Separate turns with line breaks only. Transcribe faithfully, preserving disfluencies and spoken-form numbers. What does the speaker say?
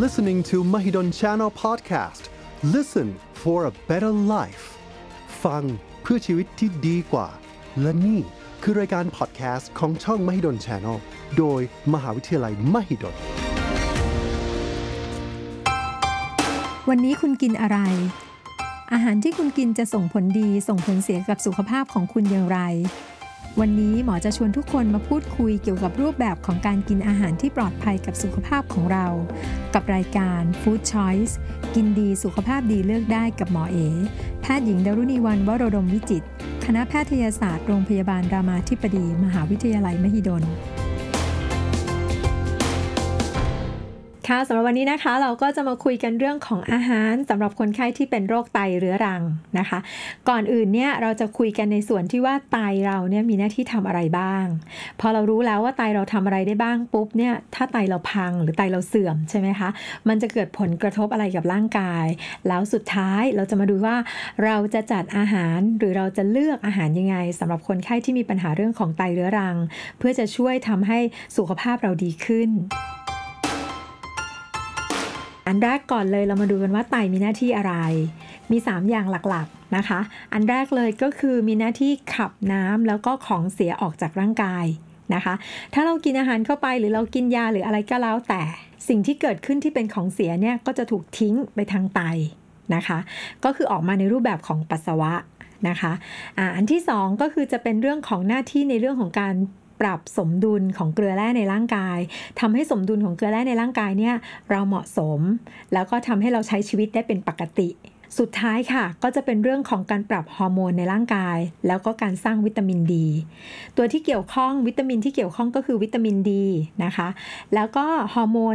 listening to Mahidol Channel Podcast. Listen for a better life. ฟังเพื่อชีวิตที่ดีกว่าและนี่คือรายการพอดแคสต์ของช่อง Mahidol Channel โดยมหาวิทยาลัย Mahidol
วันนี้คุณกินอะไรอาหารที่คุณกินจะส่งผลดีส่งผลเสียกับสุขภาพของคุณอย่างไรวันนี้หมอจะชวนทุกคนมาพูดคุยเกี่ยวกับรูปแบบของการกินอาหารที่ปลอดภัยกับสุขภาพของเรากับรายการ Food Choice กินดีสุขภาพดีเลือกได้กับหมอเอแพทย์หญิงดารุณีวรรณวโรดมวิจิตรคณะแพทยศาสตร์โรงพยาบาลรามาธิบดีมหาวิทยาลัยมหิดลค่ะสำหรับวันนี้นะคะเราก็จะมาคุยกันเรื่องของอาหารสำหรับคนไข้ที่เป็นโรคไตเรื้อรังนะคะก่อนอื่นเนี่ยเราจะคุยกันในส่วนที่ว่าไตเราเนี่ยมีหน้าที่ทำอะไรบ้างพอเรารู้แล้วว่าไตเราทำอะไรได้บ้างปุ๊บเนี่ยถ้าไตเราพังหรือไตเราเสื่อมใช่ไหมคะมันจะเกิดผลกระทบอะไรกับร่างกายแล้วสุดท้ายเราจะมาดูว่าเราจะจัดอาหารหรือเราจะเลือกอาหารยังไงสำหรับคนไข้ที่มีปัญหาเรื่องของไตเรื้อรังเพื่อจะช่วยทำให้สุขภาพเราดีขึ้นอันแรกก่อนเลยเรามาดูกันว่าไตมีหน้าที่อะไรมีสามอย่างหลักๆนะคะอันแรกเลยก็คือมีหน้าที่ขับน้ำแล้วก็ของเสียออกจากร่างกายนะคะถ้าเรากินอาหารเข้าไปหรือเรากินยาหรืออะไรก็แล้วแต่สิ่งที่เกิดขึ้นที่เป็นของเสียเนี่ยก็จะถูกทิ้งไปทางไตนะคะก็คือออกมาในรูปแบบของปัสสาวะนะคะอ่าอันที่สองก็คือจะเป็นเรื่องของหน้าที่ในเรื่องของการปรับสมดุลของเกลือแร่ในร่างกายทำให้สมดุลของเกลือแร่ในร่างกายเนี่ยเราเหมาะสมแล้วก็ทำให้เราใช้ชีวิตได้เป็นปกติสุดท้ายค่ะก็จะเป็นเรื่องของการปรับฮอร์โมนในร่างกายแล้วก็การสร้างวิตามินดีตัวที่เกี่ยวข้องวิตามินที่เกี่ยวข้องก็คือวิตามินดีนะคะแล้วก็ฮอร์โมน